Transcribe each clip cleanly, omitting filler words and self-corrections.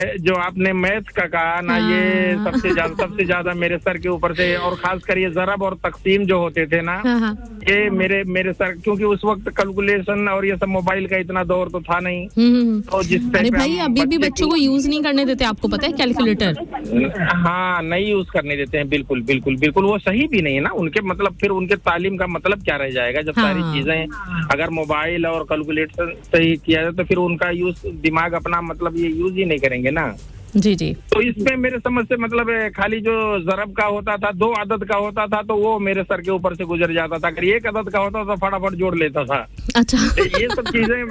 जो आपने मैथ का कहा ना, ये सबसे ज्यादा मेरे सर के ऊपर से, और खासकर ये ज़रब और तकसीम जो होते थे ना, ये मेरे सर, क्योंकि उस वक्त कैलकुलेशन और ये सब मोबाइल का इतना दौर तो था नहीं। तो जिस अरे भाई अभी भी बच्चों को यूज नहीं करने देते, आपको पता है कैलकुलेटर? हाँ, नहीं यूज करने देते हैं, बिल्कुल बिल्कुल बिल्कुल। वो सही भी नहीं है ना उनके, मतलब फिर उनके तालीम का मतलब क्या रह जाएगा जब सारी चीजें अगर मोबाइल और कैलकुलेटर सही किया जाए तो फिर उनका यूज, दिमाग अपना मतलब ये यूज ही नहीं करेंगे ना। जी जी। तो इसमें मेरे समझ से मतलब खाली जो ज़रब का होता था, 2 अदद का होता था, तो वो मेरे सर के ऊपर से गुजर जाता था। अगर 1 अदद का होता तो फटाफट जोड़ लेता था। अच्छा। ये सब चीजें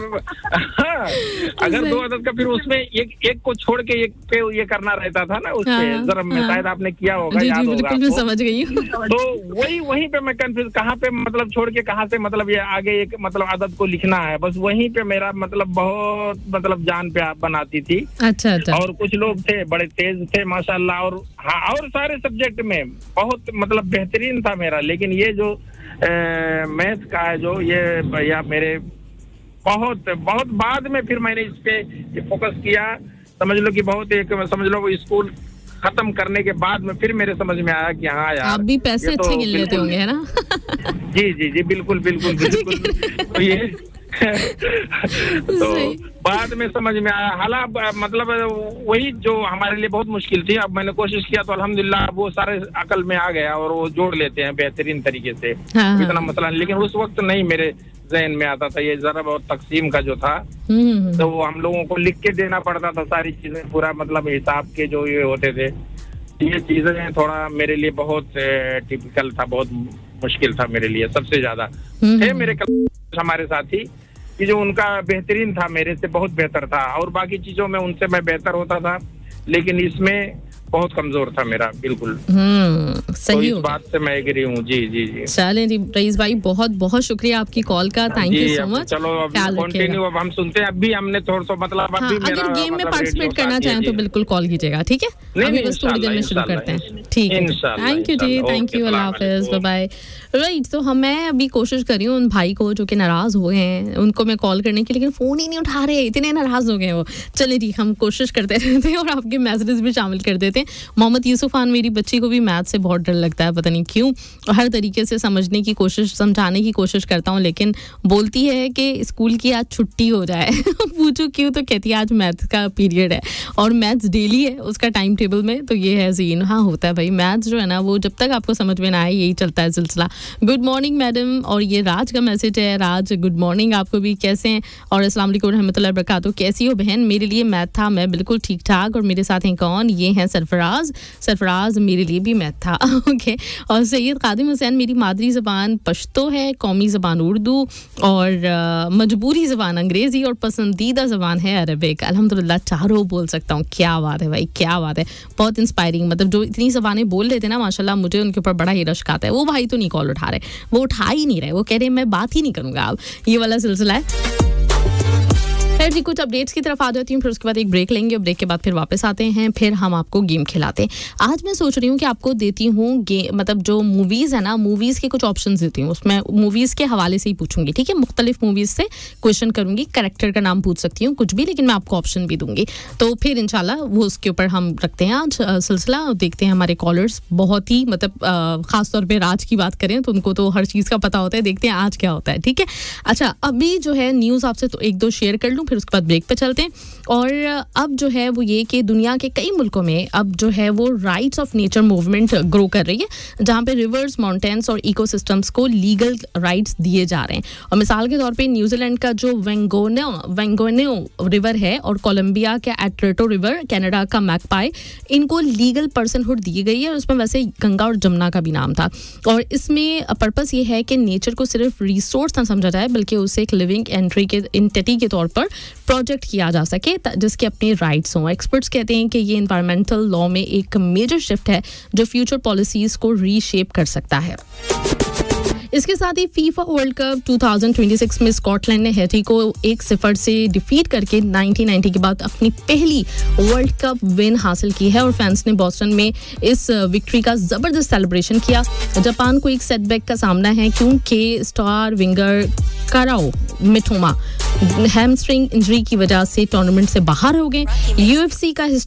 अगर 2 अदद का, फिर उसमें एक को छोड़ के एक पे ये करना रहता था ना, उसपे ज़रब में शायद आपने किया होगा, याद होगा। बिल्कुल मैं समझ गई हूँ। तो वहीं पे मैं कंफ्यूज, कहाँ पे मतलब छोड़ के कहाँ से मतलब ये आगे एक मतलब अदद को लिखना है, बस वहीं पे मेरा मतलब बहुत मतलब जान पे बनाती थी। अच्छा अच्छा। और कुछ लोग थे बड़े तेज थे माशाल्लाह, और हाँ, और सारे सब्जेक्ट में बहुत मतलब बेहतरीन था मेरा, लेकिन ये जो मैथ का है जो ये या मेरे बहुत बहुत बाद में फिर मैंने इस पे फोकस किया, समझ लो कि बहुत एक समझ लो वो स्कूल खत्म करने के बाद में फिर मेरे समझ में आया कि हाँ यार, आप भी पैसे अच्छे गिन लेते होंगे, है ना? जी जी जी, बिल्कुल बिल्कुल बिल्कुल। तो ये तो बाद में समझ में आया, हालांकि मतलब वही जो हमारे लिए बहुत मुश्किल थी, अब मैंने कोशिश किया तो अल्हम्दुलिल्लाह वो सारे अकल में आ गया और वो जोड़ लेते हैं बेहतरीन तरीके से। इतना मसला नहीं, लेकिन उस वक्त नहीं मेरे ज़हन में आता था ये ज़रब और तकसीम का जो था, तो वो हम लोगों को लिख के देना पड़ता था सारी चीजें, पूरा मतलब हिसाब के जो ये होते थे, ये चीजें थोड़ा मेरे लिए बहुत टिपिकल था, बहुत मुश्किल था मेरे लिए। सबसे ज्यादा थे मेरे हमारे साथी कि जो उनका बेहतरीन था, मेरे से बहुत बेहतर था, और बाकी चीजों में उनसे मैं बेहतर होता था, लेकिन इसमें बहुत कमजोर था मेरा, बिल्कुल। सही तो इस बात से मैं एग्री हूँ। जी जी जी। चलें रईस भाई, बहुत बहुत शुक्रिया आपकी कॉल का, थैंक यू सो मच। चलो अब कंटिन्यू, अब हम सुनते हैं। अभी हमने थोड़ा सा मतलब अगर गेम में पार्टिसिपेट करना चाहें तो बिल्कुल कॉल कीजिएगा, ठीक है? अभी बस थोड़ी देर में शुरू करते हैं, ठीक है? Thank you ji, thank you, Allah Hafiz, bye bye. Right, तो मैं अभी कोशिश कर रही हूँ उन भाई को जो कि नाराज हुए हैं, उनको मैं कॉल करने की, लेकिन फोन ही नहीं उठा रहे, इतने नाराज हो गए वो। चलिए ठीक, हम कोशिश करते रहते हैं और आपके मैसेजेस भी शामिल कर देते हैं। मोहम्मद यूसुफ खान, मेरी बच्ची को भी मैथ से बहुत डर लगता है, पता नहीं क्यों। हर तरीके से समझने की कोशिश, समझाने की कोशिश करता हूँ, लेकिन बोलती है कि स्कूल की आज छुट्टी हो जाए। पूछूं क्यों तो कहती है आज मैथ का पीरियड है, और मैथ्स डेली है उसका टाइम टेबल में। तो ये है सीन। हाँ, होता है भाई, मैथ्स जो है ना वो जब तक आपको समझ में ना आए यही चलता है सिलसिला। गुड मॉर्निंग मैडम, और ये राज का मैसेज है। राज गुड मॉर्निंग, आपको भी कैसे हैं? और अस्सलाम वालेकुम रहमतुल्लाहि व बरकातहू, कैसी हो बहन? मेरे लिए मैथ था, मैं बिल्कुल ठीक ठाक। और मेरे साथ हैं कौन? ये हैं सरफराज, मेरे लिए भी मैथ था। ओके। और सैयद कादिम हुसैन, मेरी मादरी ज़बान पश्तो है, कौमी ज़बान उर्दू, और मजबूरी ज़बान अंग्रेज़ी, और पसंदीदा ज़बान है अरबिक। अल्हम्दुलिल्लाह चारों बोल सकता हूँ। क्या बात है भाई, क्या बात है, बहुत इंस्पायरिंग। मतलब जो इतनी ज़बानें बोल लेते ना माशाल्लाह, मुझे उनके ऊपर बड़ा ही रश्क आता है। वो भाई तो नहीं कॉल उठा रहे, वो उठा ही नहीं रहे, वो कह रहे मैं बात ही नहीं करूँगा। अब ये वाला सिलसिला है। खैर जी, कुछ अपडेट्स की तरफ आ जाती हूँ, फिर उसके बाद एक ब्रेक लेंगे, और ब्रेक के बाद फिर वापस आते हैं, फिर हम आपको गेम खिलाते हैं। आज मैं सोच रही हूँ कि आपको देती हूँ मतलब जो मूवीज़ है ना, मूवीज़ के कुछ ऑप्शंस देती हूँ, उसमें मूवीज़ के हवाले से ही पूछूंगी, ठीक है? मुख्तलिफ मूवीज़ से क्वेश्चन करूँगी, कैरेक्टर का नाम पूछ सकती हूँ, कुछ भी, लेकिन मैं आपको ऑप्शन भी दूंगी। तो फिर इंशाल्लाह वो उसके ऊपर हम रखते हैं आज सिलसिला। देखते हैं हमारे कॉलर्स, बहुत ही मतलब ख़ासतौर पर राज की बात करें तो उनको तो हर चीज़ का पता होता है। देखते हैं आज क्या होता है, ठीक है? अच्छा, अभी जो है न्यूज़ आपसे तो 1-2 शेयर कर लूँ, फिर उसके बाद ब्रेक पे चलते हैं। और अब जो है वो ये कि दुनिया के कई मुल्कों में अब जो है वो rights of nature movement grow कर रही है, जहाँ पे रिवर्स, माउंटेन्स और इकोसिस्टम्स को लीगल राइट्स दिए जा रहे हैं। और मिसाल के तौर पे न्यूजीलैंड का जो वेंगोनियो रिवर है, और कोलंबिया के एट्रेटो रिवर, कनाडा का मैकपाई, इनको लीगल पर्सनहुड दी गई है। और उसमें वैसे गंगा और जमुना का भी नाम था। और इसमें पर्पस ये है कि नेचर को सिर्फ रिसोर्स ना समझा जाए, बल्कि उसे एक लिविंग एंटिटी के तौर पर प्रोजेक्ट किया जा सके, जिसके अपने राइट्स हों। एक्सपर्ट्स कहते हैं कि ये एनवायरमेंटल लॉ में एक मेजर शिफ्ट है जो फ्यूचर पॉलिसीज को रीशेप कर सकता है। इसके साथ ही फीफा वर्ल्ड कप 2026 में स्कॉटलैंड ने हैटी को 1-0 से डिफीट करके 1990 के बाद अपनी पहली वर्ल्ड कप विन हासिल की है। और फैंस ने बोस्टन में इस विक्ट्री का जबरदस्त सेलिब्रेशन किया। जापान को एक सेटबैक का सामना है, क्योंकि स्टार विंगर काराओ मिटोमा हैमस्ट्रिंग इंजरी की वजह से टूर्नामेंट से बाहर हो गए। यूएफसी का